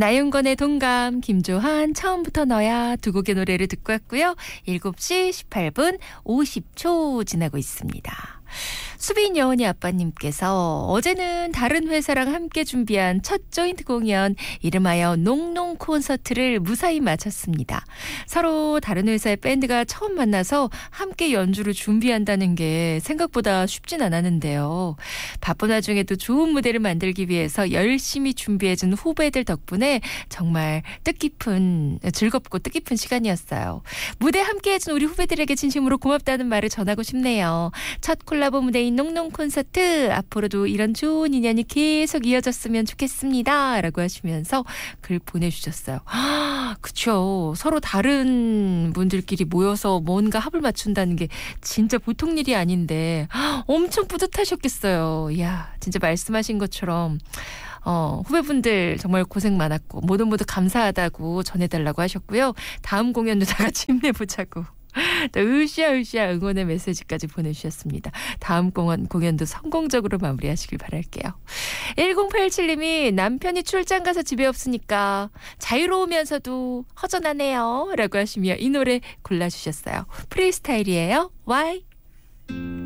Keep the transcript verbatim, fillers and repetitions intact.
나윤건의 동감, 김조한 처음부터 너야 두 곡의 노래를 듣고 왔고요. 일곱 시 십팔 분 오십 초 지나고 있습니다. 수빈 여원이 아빠님께서 어제는 다른 회사랑 함께 준비한 첫 조인트 공연 이름하여 농농 콘서트를 무사히 마쳤습니다. 서로 다른 회사의 밴드가 처음 만나서 함께 연주를 준비한다는 게 생각보다 쉽진 않았는데요. 바쁜 와중에도 좋은 무대를 만들기 위해서 열심히 준비해준 후배들 덕분에 정말 뜻깊은 즐겁고 뜻깊은 시간이었어요. 무대 함께해준 우리 후배들에게 진심으로 고맙다는 말을 전하고 싶네요. 첫 콜라보 무대인 농농 콘서트 앞으로도 이런 좋은 인연이 계속 이어졌으면 좋겠습니다 라고 하시면서 글 보내주셨어요. 아, 그쵸. 서로 다른 분들끼리 모여서 뭔가 합을 맞춘다는 게 진짜 보통 일이 아닌데 엄청 뿌듯하셨겠어요. 이야, 진짜 말씀하신 것처럼 어, 후배분들 정말 고생 많았고 모두 모두 감사하다고 전해달라고 하셨고요. 다음 공연도 다 같이 힘내보자고 또 으쌰으쌰 응원의 메시지까지 보내주셨습니다. 다음 공연, 공연도 성공적으로 마무리하시길 바랄게요. 일공팔칠 님이 남편이 출장 가서 집에 없으니까 자유로우면서도 허전하네요 라고 하시며 이 노래 골라주셨어요. 프리스타일이에요. Why?